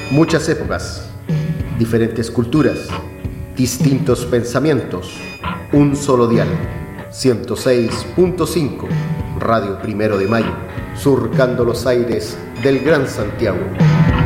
Muchas épocas, diferentes culturas, distintos pensamientos, un solo dial, 106.5, Radio Primero de Mayo, surcando los aires del Gran Santiago.